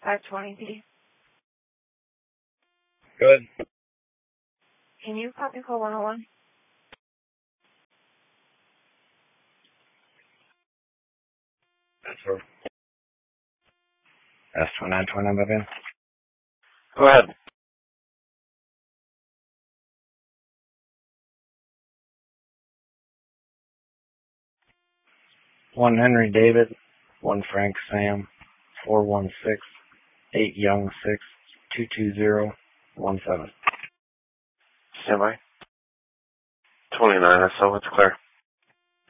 520P. Good. Can you copy call 101? That's her. S2929, baby. Go ahead. 1 Henry David, 1 Frank Sam, 416 8 Young 6 22017. Stand by. 29, so it's clear.